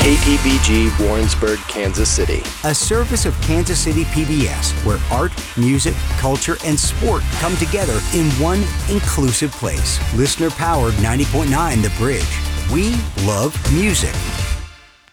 KPBG Warrensburg, Kansas City. A service of Kansas City PBS, where art, music, culture, and sport come together in one inclusive place. Listener-powered 90.9 The Bridge. We love music.